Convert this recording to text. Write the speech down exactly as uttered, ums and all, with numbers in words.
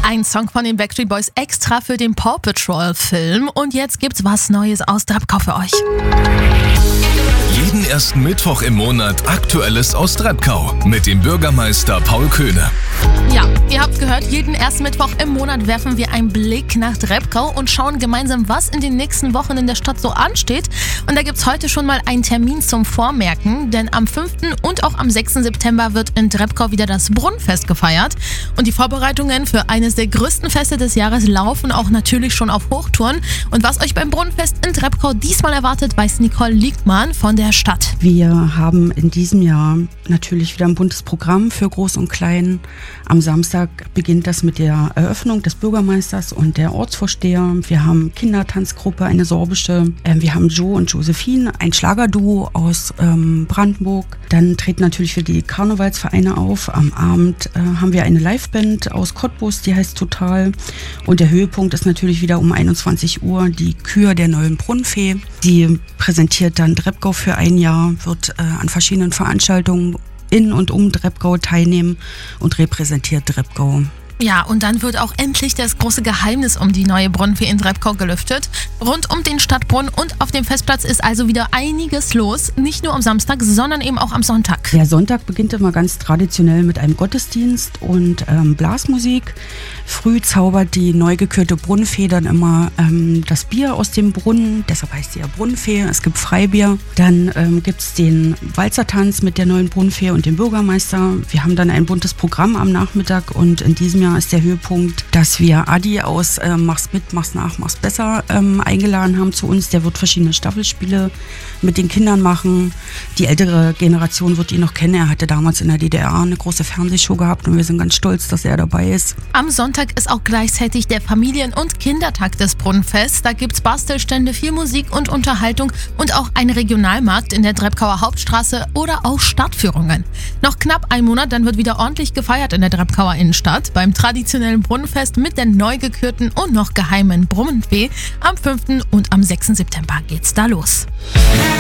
Ein Song von den Backstreet Boys extra für den Paw Patrol Film. Und jetzt gibt's was Neues aus Drebkau für euch. Jeden ersten Mittwoch im Monat Aktuelles aus Drebkau mit dem Bürgermeister Paul Köhne. Ja, ihr habt gehört, jeden ersten Mittwoch im Monat werfen wir einen Blick nach Drebkau und schauen gemeinsam, was in den nächsten Wochen in der Stadt so ansteht. Und da gibt's heute schon mal einen Termin zum Vormerken, denn am fünften und auch am sechsten September wird in Drebkau wieder das Brunnenfest gefeiert. Und die Vorbereitungen für eines der größten Feste des Jahres laufen auch natürlich schon auf Hochtouren. Und was euch beim Brunnenfest in Drebkau diesmal erwartet, weiß Nicole Liegmann von der Stadt. Wir haben in diesem Jahr natürlich wieder ein buntes Programm für Groß und Klein. Am Samstag beginnt das mit der Eröffnung des Bürgermeisters und der Ortsvorsteher. Wir haben Kindertanzgruppe, eine sorbische. Wir haben Joe und Josephine, ein Schlagerduo aus ähm, Brandenburg. Dann treten natürlich wieder die Karnevalsvereine auf. Am Abend äh, haben wir eine Liveband aus Cottbus, die heißt Total. Und der Höhepunkt ist natürlich wieder um einundzwanzig Uhr die Kür der neuen Brunnenfee. Die präsentiert dann Drebkau für ein Jahr, wird äh, an verschiedenen Veranstaltungen in und um Drebkau teilnehmen und repräsentiert Drebkau. Ja, und dann wird auch endlich das große Geheimnis um die neue Brunnenfee in Drebkau gelüftet. Rund um den Stadtbrunnen und auf dem Festplatz ist also wieder einiges los. Nicht nur am Samstag, sondern eben auch am Sonntag. Der Sonntag beginnt immer ganz traditionell mit einem Gottesdienst und ähm, Blasmusik. Früh zaubert die neu gekürte Brunnenfee dann immer ähm, das Bier aus dem Brunnen. Deshalb heißt sie ja Brunnenfee. Es gibt Freibier. Dann ähm, gibt es den Walzertanz mit der neuen Brunnenfee und dem Bürgermeister. Wir haben dann ein buntes Programm am Nachmittag und in diesem Jahr ist der Höhepunkt, dass wir Adi aus äh, Mach's mit, Mach's nach, Mach's besser ähm, eingeladen haben zu uns. Der wird verschiedene Staffelspiele mit den Kindern machen. Die ältere Generation wird ihn noch kennen. Er hatte damals in der D D R eine große Fernsehshow gehabt und wir sind ganz stolz, dass er dabei ist. Am Sonntag ist auch gleichzeitig der Familien- und Kindertag des Brunnenfests. Da gibt's Bastelstände, viel Musik und Unterhaltung und auch einen Regionalmarkt in der Drebkauer Hauptstraße oder auch Stadtführungen. Noch knapp ein Monat, dann wird wieder ordentlich gefeiert in der Drebkauer Innenstadt. Beim traditionellen Brunnenfest mit der neu gekürten und noch geheimen Brunnenfee. Am fünften und am sechsten September geht's da los.